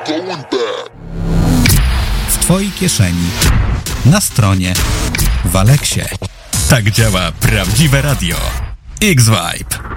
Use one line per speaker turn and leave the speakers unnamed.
W twojej kieszeni, na stronie, w Aleksie. Tak działa prawdziwe radio. X-Vibe.